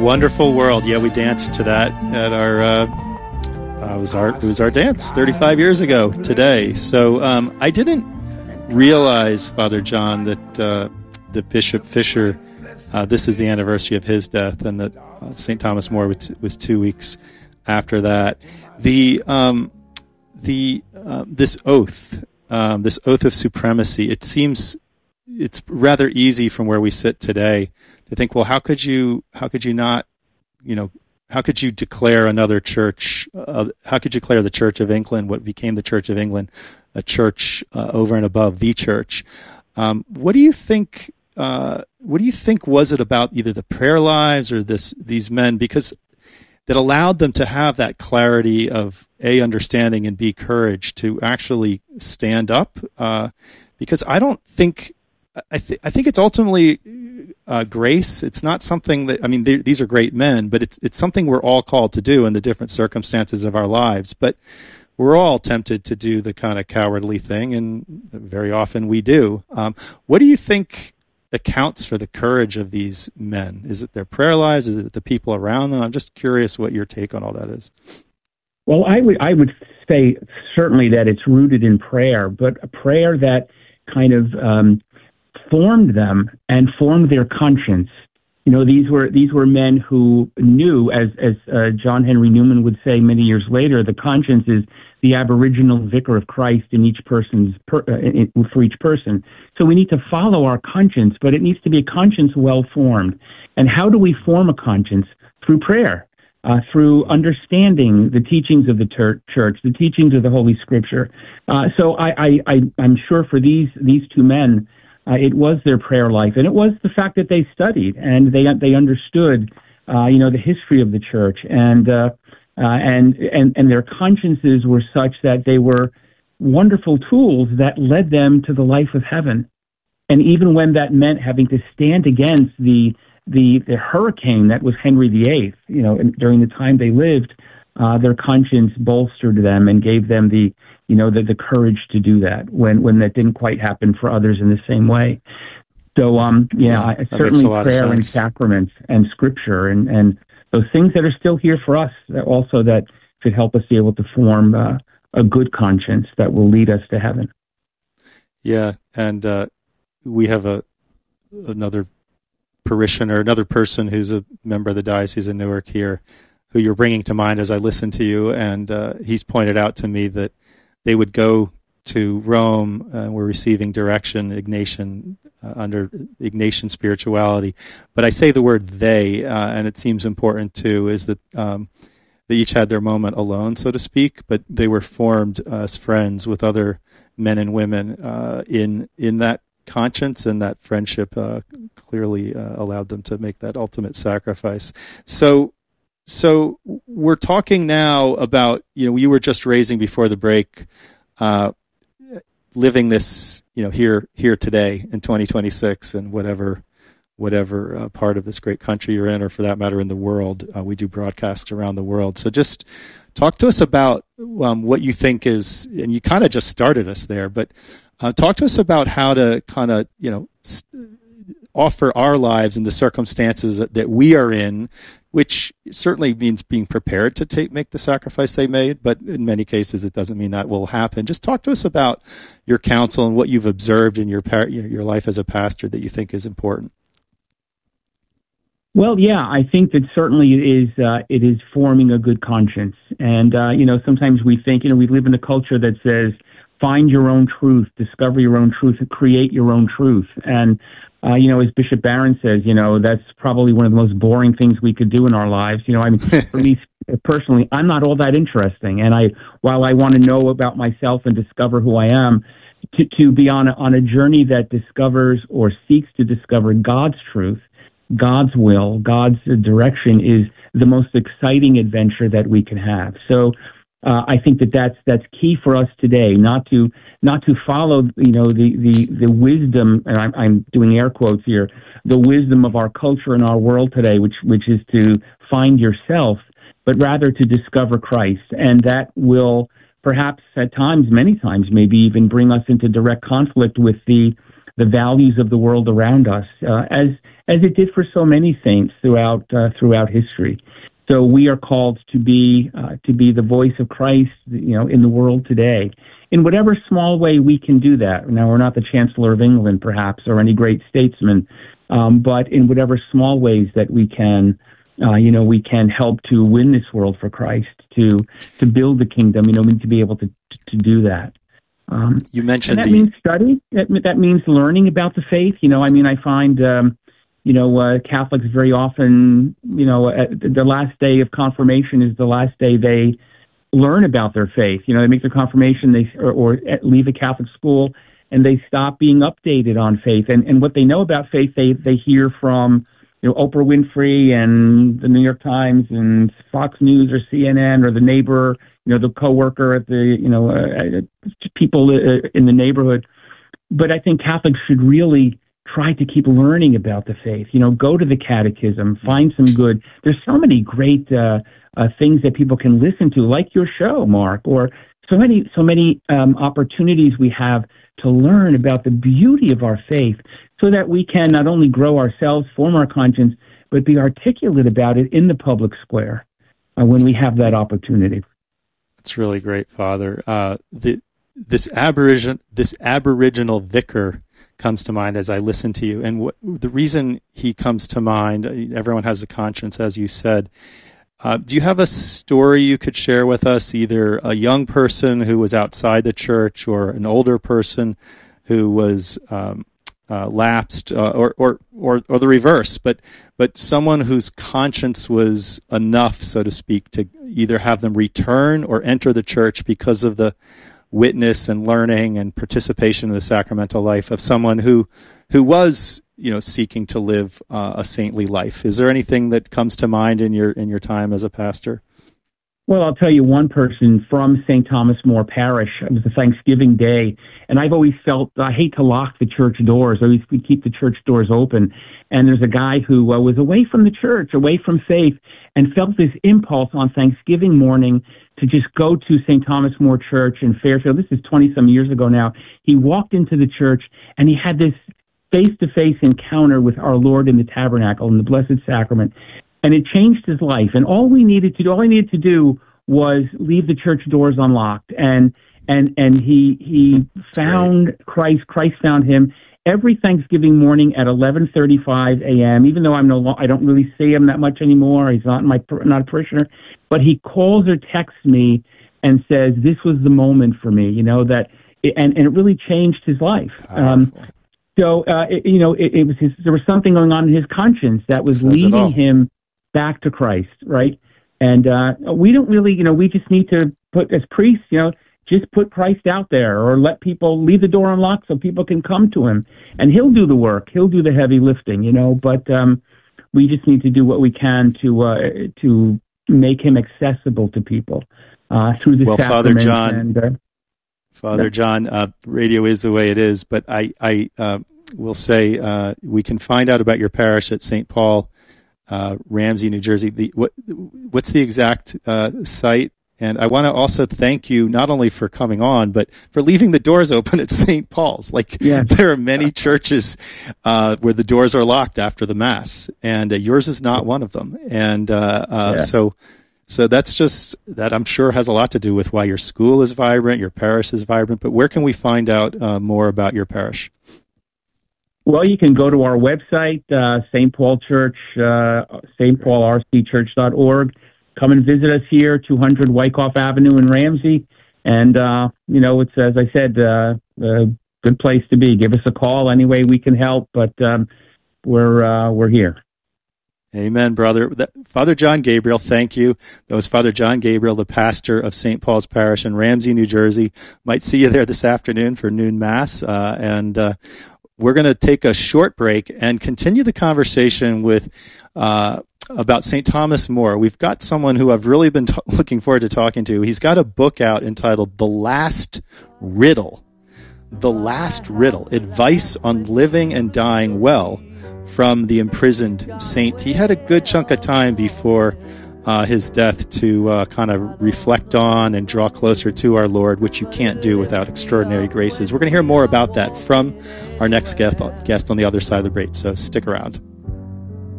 Wonderful World. Yeah, we danced to that at our it was our dance 35 years ago today. So I didn't realize, Father John, that Bishop Fisher, this is the anniversary of his death, and that St. Thomas More was 2 weeks after that. This oath of supremacy, it seems it's rather easy from where we sit today to think, well, how could you not, how could you declare another church? How could you declare the Church of England, what became the Church of England, a church over and above the church? What do you think? What do you think was it about either the prayer lives or these men, because that allowed them to have that clarity of A, understanding, and B, courage to actually stand up? Because I don't think. I think it's ultimately grace. It's not something that, these are great men, but it's something we're all called to do in the different circumstances of our lives. But we're all tempted to do the kind of cowardly thing, and very often we do. What do you think accounts for the courage of these men? Is it their prayer lives? Is it the people around them? I'm just curious what your take on all that is. Well, I would say certainly that it's rooted in prayer, but a prayer that kind of formed them and formed their conscience. These were men who knew, as John Henry Newman would say many years later, the conscience is the aboriginal vicar of Christ in each person's for each person. So we need to follow our conscience, but it needs to be a conscience well formed. And how do we form a conscience? Through prayer, through understanding the teachings of the church, the teachings of the Holy Scripture. So I'm sure for these two men, it was their prayer life, and it was the fact that they studied and they understood, the history of the church, and their consciences were such that they were wonderful tools that led them to the life of heaven. And even when that meant having to stand against the hurricane that was Henry VIII, during the time they lived, their conscience bolstered them and gave them the courage to do that when that didn't quite happen for others in the same way. So, certainly prayer and sacraments and scripture and those things that are still here for us also that should help us be able to form a good conscience that will lead us to heaven. Yeah, and we have another parishioner, another person who's a member of the Diocese of Newark here, who you're bringing to mind as I listen to you, and he's pointed out to me that they would go to Rome and were receiving direction, Ignatian, under Ignatian spirituality. But I say the word they, and it seems important too, is that they each had their moment alone, so to speak, but they were formed as friends with other men and women in that conscience, and that friendship clearly allowed them to make that ultimate sacrifice. So we're talking now about, you were just raising before the break, living this, here today in 2026, and whatever part of this great country you're in, or for that matter in the world. We do broadcasts around the world. So just talk to us about what you think is, and you kind of just started us there, but talk to us about how to kind of, offer our lives in the circumstances that we are in, which certainly means being prepared to make the sacrifice they made, but in many cases it doesn't mean that will happen. Just talk to us about your counsel and what you've observed in your life as a pastor that you think is important. Well, yeah, I think that certainly it is forming a good conscience. And, sometimes we think, we live in a culture that says, find your own truth, discover your own truth, and create your own truth. And, as Bishop Barron says, that's probably one of the most boring things we could do in our lives. For me personally, I'm not all that interesting. And while I want to know about myself and discover who I am, to be on a journey that discovers or seeks to discover God's truth, God's will, God's direction is the most exciting adventure that we can have. So I think that's key for us today, not to follow the wisdom, and I'm doing air quotes here, the wisdom of our culture and our world today, which is to find yourself, but rather to discover Christ, and that will perhaps at times, many times, maybe even bring us into direct conflict with the the values of the world around us, as it did for so many saints throughout history. So we are called to be the voice of Christ, in the world today, in whatever small way we can do that. Now, we're not the Chancellor of England, perhaps, or any great statesman, but in whatever small ways that we can, we can help to win this world for Christ, to build the kingdom. We need to be able to do that. You mentioned and that means study. That means learning about the faith. I find. Catholics very often, the last day of confirmation is the last day they learn about their faith. They make their confirmation, or leave a Catholic school, and they stop being updated on faith. And what they know about faith, they hear from, Oprah Winfrey and the New York Times and Fox News or CNN or the neighbor, the coworker at the, people in the neighborhood. But I think Catholics should really try to keep learning about the faith. Go to the catechism, find some good. There's so many great things that people can listen to, like your show, Mark, or so many opportunities we have to learn about the beauty of our faith, so that we can not only grow ourselves, form our conscience, but be articulate about it in the public square when we have that opportunity. That's really great, Father. This Aboriginal vicar comes to mind as I listen to you. And the reason he comes to mind, everyone has a conscience, as you said. Do you have a story you could share with us, either a young person who was outside the church or an older person who was lapsed, or the reverse, but someone whose conscience was enough, so to speak, to either have them return or enter the church because of the witness and learning and participation in the sacramental life of someone who was seeking to live a saintly life? Is there anything that comes to mind in your time as a pastor? Well, I'll tell you one person from St. Thomas More Parish. It was a Thanksgiving day, and I've always felt I hate to lock the church doors. I always keep the church doors open. And there's a guy who was away from the church, away from faith, and felt this impulse on Thanksgiving morning to just go to St. Thomas More Church in Fairfield. This is 20-some years ago now. He walked into the church, and he had this face-to-face encounter with our Lord in the tabernacle in the Blessed Sacrament. And it changed his life. And all I needed to do was leave the church doors unlocked. And he found Christ. Christ found him every Thanksgiving morning at 11:35 a.m. Even though I don't really see him that much anymore. He's not a parishioner, but he calls or texts me and says, "This was the moment for me." And it really changed his life. So it was there was something going on in his conscience that was leading him back to Christ, right? And we don't really, we just need to put, as priests, just put Christ out there, or let people leave the door unlocked so people can come to him, and he'll do the work. He'll do the heavy lifting, But we just need to do what we can to make him accessible to people through the sacrament. Father John, radio is the way it is, but I will say we can find out about your parish at St. Paul, Ramsey, New Jersey. What's the exact site? And I want to also thank you not only for coming on, but for leaving the doors open at St. Paul's. There are many churches where the doors are locked after the Mass, and yours is not one of them. And So that's just, that I'm sure has a lot to do with why your school is vibrant, your parish is vibrant. But where can we find out more about your parish? Well, you can go to our website, St. Paul Church, stpaulrcchurch.org. Come and visit us here, 200 Wyckoff Avenue in Ramsey. And, it's, as I said, a good place to be. Give us a call any way we can help, but we're here. Amen, brother. Father John Gabriel, thank you. That was Father John Gabriel, the pastor of St. Paul's Parish in Ramsey, New Jersey. Might see you there this afternoon for noon Mass. And we're going to take a short break and continue the conversation with about St. Thomas More. We've got someone who I've really been looking forward to talking to. He's got a book out entitled The Last Riddle. The Last Riddle, Advice on Living and Dying Well from the Imprisoned Saint. He had a good chunk of time before his death to kind of reflect on and draw closer to our Lord, which you can't do without extraordinary graces. We're going to hear more about that from our next guest on the other side of the break, so stick around.